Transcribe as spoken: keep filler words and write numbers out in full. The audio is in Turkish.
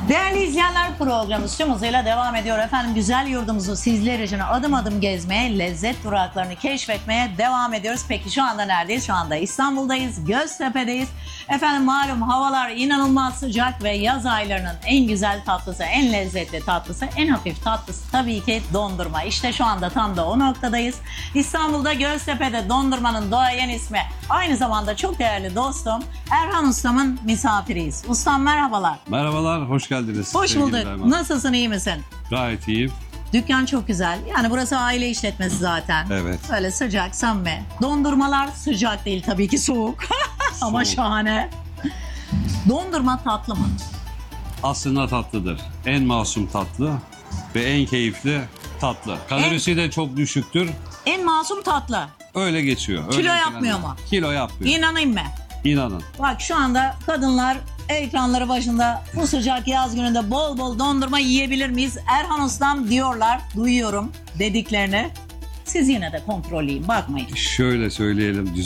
Değerli izleyenler, programımız tüm hızıyla devam ediyor. Efendim, güzel yurdumuzu sizler için adım adım gezmeye, lezzet duraklarını keşfetmeye devam ediyoruz. Peki şu anda neredeyiz? Şu anda İstanbul'dayız, Göztepe'deyiz. Efendim malum havalar inanılmaz sıcak ve yaz aylarının en güzel tatlısı, en lezzetli tatlısı, en hafif tatlısı tabii ki dondurma. İşte şu anda tam da o noktadayız. İstanbul'da Göztepe'de dondurmanın doğayan ismi, aynı zamanda çok değerli dostum Erhan Ustam'ın misafiriyiz. Ustam merhabalar. Merhabalar, hoş geldiniz. Hoş sevgili bulduk. Erman. Nasılsın, iyi misin? Gayet iyiyim. Dükkan çok güzel. Yani burası aile işletmesi zaten. Evet. Böyle sıcak, samimi. Dondurmalar sıcak değil tabii ki, soğuk. Ama Soğuk. şahane. Dondurma tatlı mı? Aslında tatlıdır. En masum tatlı ve en keyifli tatlı. Kalorisi de çok düşüktür. En masum tatlı. Öyle geçiyor. Öyle Kilo bir yapmıyor plan mu? var. Kilo yapmıyor. İnanayım mı? İnanın. Bak şu anda kadınlar ekranları başında bu sıcak yaz gününde bol bol dondurma yiyebilir miyiz? Erhan Ustam diyorlar, duyuyorum dediklerini. Siz yine de kontrolleyim, bakmayın. Şöyle söyleyelim.